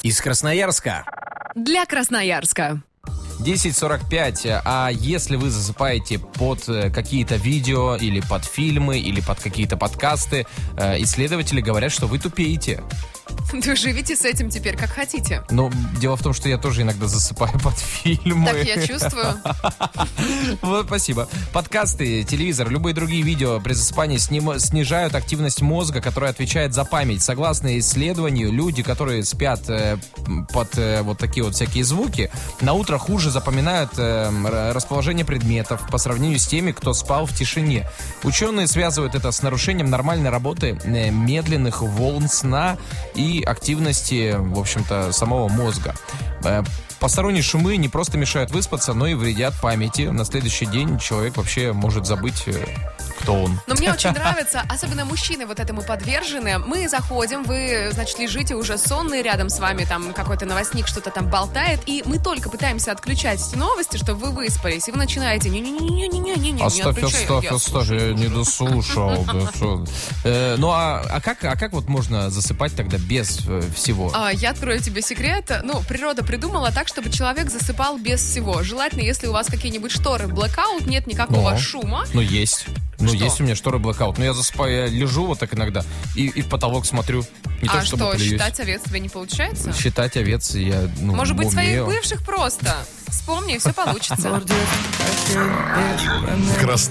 Из Красноярска. Для Красноярска. 10:45. А если вы засыпаете под какие-то видео или под фильмы, или под какие-то подкасты, исследователи говорят, что вы тупеете. Вы живите с этим теперь как хотите. Но дело в том, что я тоже иногда засыпаю под фильмы. Так я чувствую. Вот, спасибо. Подкасты, телевизор, любые другие видео при засыпании снижают активность мозга, которая отвечает за память. Согласно исследованию, люди, которые спят под вот такие вот всякие звуки, на утро хуже запоминают расположение предметов по сравнению с теми, кто спал в тишине. Ученые связывают это с нарушением нормальной работы медленных волн сна и активности, в общем-то, самого мозга. Посторонние шумы не просто мешают выспаться, но и вредят памяти. На следующий день человек вообще может забыть, кто он. Но мне очень нравится, особенно мужчины вот этому подвержены. Мы заходим, вы, значит, лежите уже сонные, рядом с вами там какой-то новостник что-то там болтает, и мы только пытаемся отключать эти новости, чтобы вы выспались, и вы начинаете не-не-не-не-не-не-не. Оставь, я не дослушал. Ну, а как вот можно засыпать тогда без всего? Я открою тебе секрет. Ну, природа придумала так, чтобы человек засыпал без всего. Желательно, если у вас какие-нибудь шторы blackout, нет никакого шума. Ну, есть. Ну, есть у меня шторы blackout. Но я засыпаю, я лежу вот так иногда и в потолок смотрю. Не то, чтобы плююсь. Считать овец тебе не получается? Считать овец я, Может быть, умею. своих бывших просто. Вспомни, и все получится.